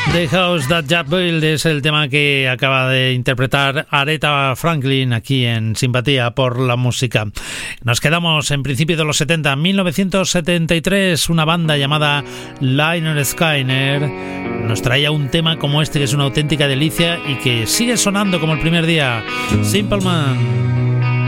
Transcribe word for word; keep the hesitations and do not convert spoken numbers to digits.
The House That Jack Built es el tema que acaba de interpretar Aretha Franklin aquí en Simpatía por la Música. Nos quedamos en principios de los setenta, mil novecientos setenta y tres, una banda llamada Lynyrd Skynyrd nos traía un tema como este que es una auténtica delicia y que sigue sonando como el primer día. Simple Man.